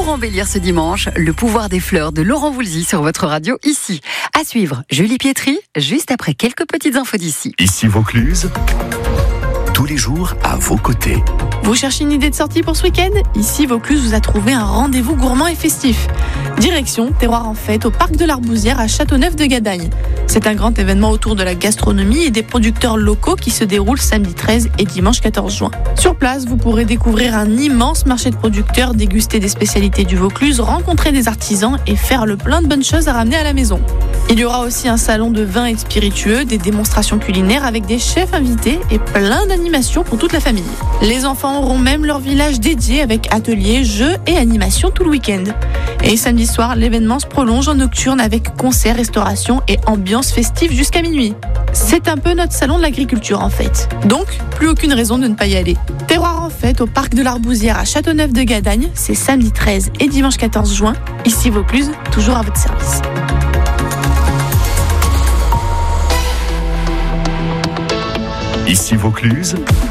pour embellir ce dimanche, le pouvoir des fleurs de Laurent Voulzy sur votre radio ici. À suivre, Julie Pietri, juste après quelques petites infos d'ici. Ici Vaucluse, tous les jours à vos côtés. Vous cherchez une idée de sortie pour ce week-end ? Ici, Vaucluse vous a trouvé un rendez-vous gourmand et festif. Direction Terroir en fête au parc de l'Arbousière à Châteauneuf-de-Gadagne. C'est un grand événement autour de la gastronomie et des producteurs locaux qui se déroule samedi 13 et dimanche 14 juin. Sur place, vous pourrez découvrir un immense marché de producteurs, déguster des spécialités du Vaucluse, rencontrer des artisans et faire le plein de bonnes choses à ramener à la maison. Il y aura aussi un salon de vin et de spiritueux, des démonstrations culinaires avec des chefs invités et plein d'animations pour toute la famille. Les enfants auront même leur village dédié avec ateliers, jeux et animations tout le week-end. Et samedi soir, l'événement se prolonge en nocturne avec concerts, restauration et ambiance festive jusqu'à minuit. C'est un peu notre salon de l'agriculture en fait. Donc, plus aucune raison de ne pas y aller. Terroir en fête au parc de l'Arbousière à Châteauneuf-de-Gadagne, c'est samedi 13 et dimanche 14 juin. Ici Vaucluse, toujours à votre service. Ici Vaucluse,